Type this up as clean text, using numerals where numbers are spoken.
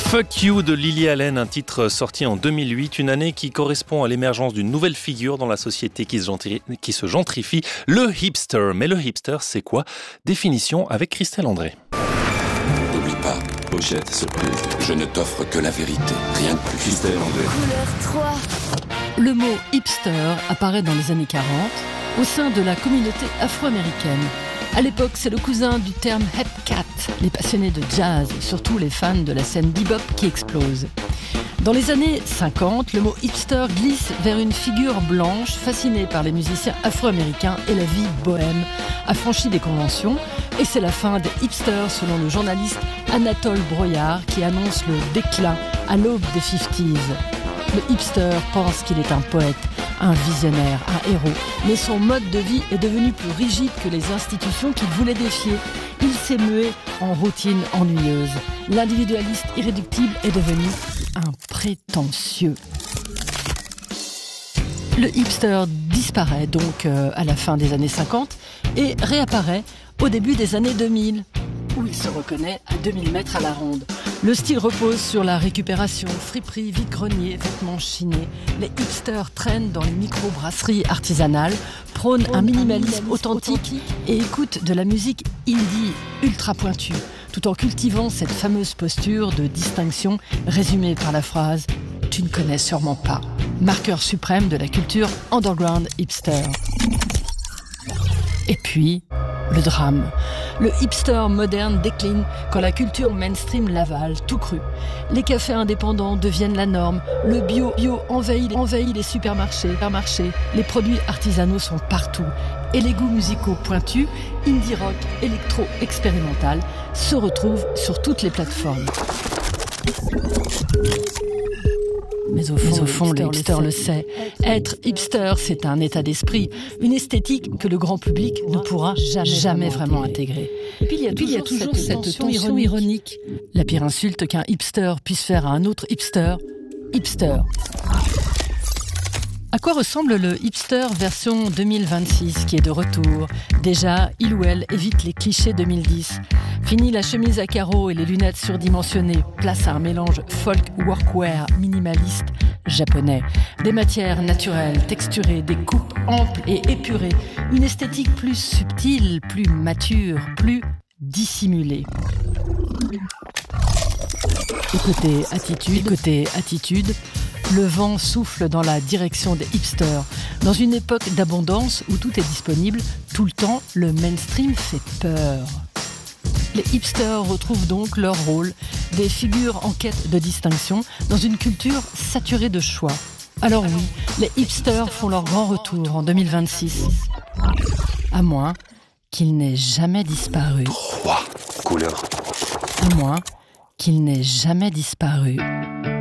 Fuck You de Lily Allen, un titre sorti en 2008, une année qui correspond à l'émergence d'une nouvelle figure dans la société qui se gentrifie, le hipster. Mais le hipster, c'est quoi? Définition avec Christelle André. N'oublie pas, pochette surprise. Je ne t'offre que la vérité, rien de plus. Christelle André. Couleur 3. Le mot hipster apparaît dans les années 40 au sein de la communauté afro-américaine. À l'époque, c'est le cousin du terme hepcat, les passionnés de jazz et surtout les fans de la scène bebop qui explose. Dans les années 50, le mot hipster glisse vers une figure blanche fascinée par les musiciens afro-américains et la vie bohème, affranchie des conventions. Et c'est la fin des hipsters selon le journaliste Anatole Broyard qui annonce le déclin à l'aube des 50s. Le hipster pense qu'il est un poète, un visionnaire, un héros. Mais son mode de vie est devenu plus rigide que les institutions qu'il voulait défier. Il s'est mué en routine ennuyeuse. L'individualiste irréductible est devenu un prétentieux. Le hipster disparaît donc à la fin des années 50 et réapparaît au début des années 2000, où il se reconnaît à 2000 mètres à la ronde. Le style repose sur la récupération, friperie, vide-grenier, vêtements chinés. Les hipsters traînent dans les micro-brasseries artisanales, prônent un minimalisme authentique et écoutent de la musique indie ultra pointue, tout en cultivant cette fameuse posture de distinction résumée par la phrase « Tu ne connais sûrement pas », marqueur suprême de la culture underground hipster. Et puis, le drame. Le hipster moderne décline quand la culture mainstream l'avale, tout cru. Les cafés indépendants deviennent la norme. Le bio envahit les supermarchés. Les produits artisanaux sont partout. Et les goûts musicaux pointus, indie rock, électro, expérimental, se retrouvent sur toutes les plateformes. Mais au fond, le hipster le sait. Être hipster, c'est un état d'esprit, une esthétique que le grand public ne pourra jamais vraiment intégrer. Et puis il y a toujours cette tension ironique. La pire insulte qu'un hipster puisse faire à un autre hipster. Hipster. À quoi ressemble le hipster version 2026 qui est de retour? Déjà, il ou elle évite les clichés 2010. Fini la chemise à carreaux et les lunettes surdimensionnées. Place à un mélange folk workwear minimaliste japonais. Des matières naturelles, texturées, des coupes amples et épurées. Une esthétique plus subtile, plus mature, plus dissimulée. Écoutez attitude. Le vent souffle dans la direction des hipsters. Dans une époque d'abondance où tout est disponible, tout le temps, le mainstream fait peur. Les hipsters retrouvent donc leur rôle, des figures en quête de distinction, dans une culture saturée de choix. Alors oui, les hipsters font leur grand retour en 2026. À moins qu'ils n'aient jamais disparu. 3 couleurs. À moins qu'ils n'aient jamais disparu.